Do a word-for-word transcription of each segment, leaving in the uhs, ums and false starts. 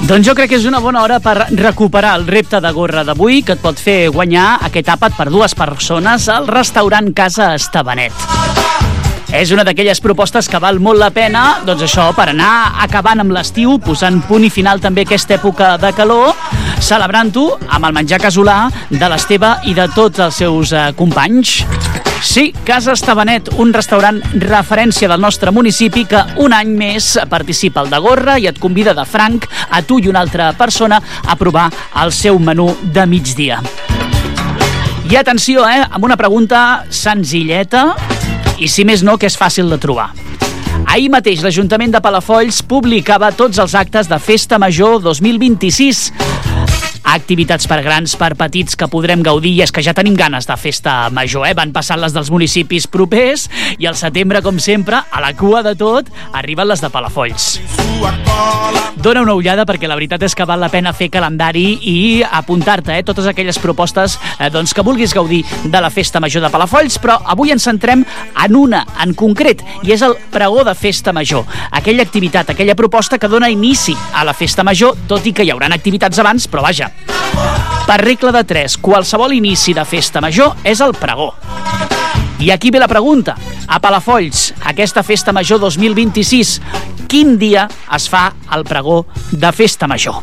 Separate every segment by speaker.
Speaker 1: Doncs jo crec que és una bona hora per recuperar el repte de gorra d'avui, que et pot fer guanyar aquest àpat per dues persones al restaurant Casa Estebanet. És una d'aquelles propostes que val molt la pena, doncs això, per anar acabant amb l'estiu, posant punt i final també a aquesta època de calor, celebrant-ho amb el menjar casolà de l'Esteve i de tots els seus eh, companys. Sí, Casa Estebanet, un restaurant referència del nostre municipi que un any més participa al de gorra i et convida de franc a tu i una altra persona a provar el seu menú de migdia. I atenció, eh, amb una pregunta senzilleta i, si més no, que és fàcil de trobar. Ahir mateix l'Ajuntament de Palafolls publicava tots els actes de Festa Major dos mil vint-i-sis. Activitats per grans, per petits, que podrem gaudir, i és que ja tenim ganes de Festa Major, eh? Van passant les dels municipis propers i al setembre, com sempre, a la cua de tot, arriben les de Palafolls. Dóna una ullada perquè la veritat és que val la pena fer calendari i apuntar-te, eh? Totes aquelles propostes eh, doncs, que vulguis gaudir de la Festa Major de Palafolls, però avui ens centrem en una en concret, i és el pregó de Festa Major. Aquella activitat, aquella proposta que dona inici a la Festa Major, tot i que hi haurà activitats abans, però vaja, per regla de tres, qualsevol inici de Festa Major és el pregó. I aquí ve la pregunta. A Palafolls, aquesta Festa Major dos mil vint-i-sis, quin dia es fa el pregó de Festa Major?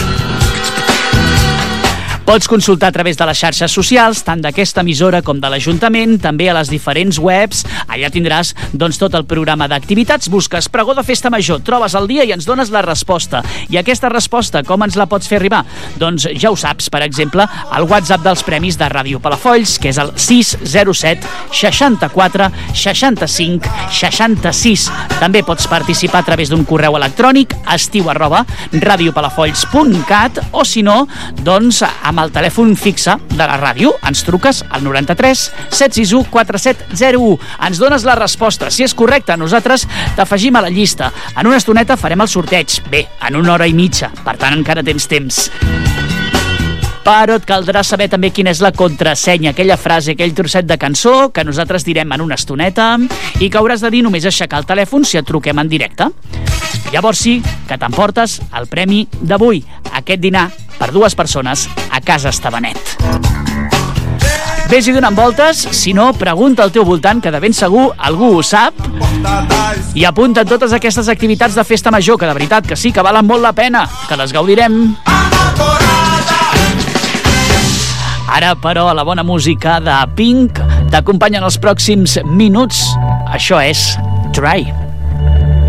Speaker 1: Pots consultar a través de les xarxes socials, tant d'aquesta emissora com de l'Ajuntament, també a les diferents webs. Allà tindràs doncs, tot el programa d'activitats. Busques pregó de Festa Major, trobes el dia i ens dones la resposta. I aquesta resposta, com ens la pots fer arribar? Doncs ja ho saps, per exemple, al WhatsApp dels Premis de Ràdio Palafolls, que és el sis zero set seixanta-quatre seixanta-cinc seixanta-sis. També pots participar a través d'un correu electrònic, estiu arroba radiopalafolls punt cat, o si no, doncs amb el telèfon fixe de la ràdio. Ens truques al noranta-tres set sis u quatre set zero u. Ens dones la resposta. Si és correcte, nosaltres t'afegim a la llista. En una estoneta farem el sorteig. Bé, en una hora i mitja. Per tant, encara tens temps. Però et caldrà saber també quina és la contrasenya, aquella frase, aquell trosset de cançó que nosaltres direm en una estoneta i que hauràs de dir només aixecar el telèfon si et truquem en directe. Llavors sí que t'emportes el premi d'avui, aquest dinar per dues persones a Casa Estebanet. Ves-hi donant voltes, si no, pregunta al teu voltant, que de ben segur algú ho sap, i apunta totes aquestes activitats de Festa Major, que de veritat que sí, que valen molt la pena, que les gaudirem. Ara, però, la bona música de Pink t'acompanya en els pròxims minuts. Això és Try.